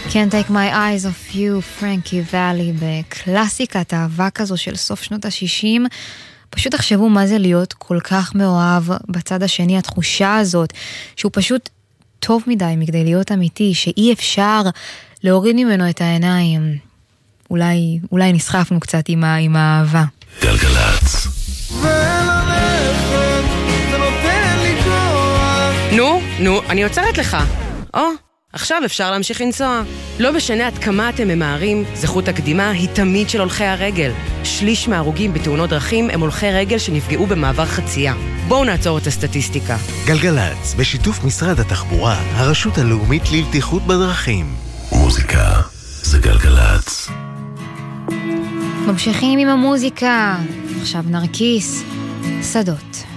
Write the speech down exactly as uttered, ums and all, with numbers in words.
Can't Take My Eyes Off You, פרנקי ואלי, בקלאסיקת האהבה כזו של סוף שנות ה-שישים. פשוט תחשבו מה זה להיות כל כך מאוהב בצד השני, התחושה הזאת שהוא פשוט טוב מדי מכדי להיות אמיתי, שאי אפשר להוריד ממנו את העיניים. אולי, אולי נסחפנו קצת עם, עם האהבה. גלגלץ. נו, נו, אני עוצרת לך. או, עכשיו אפשר להמשיך לנסוע. לא משנה עד כמה אתם ממהרים, זכות הקדימה היא תמיד של הולכי הרגל. שליש מההרוגים בתאונות דרכים הם הולכי רגל שנפגעו במעבר חצייה. בואו נעצור את הסטטיסטיקה. גלגלץ, בשיתוף משרד התחבורה, הרשות הלאומית לבטיחות בדרכים. מוזיקה זה גלגלץ. ממשיכים עם המוזיקה. עכשיו נרקיס, שדות.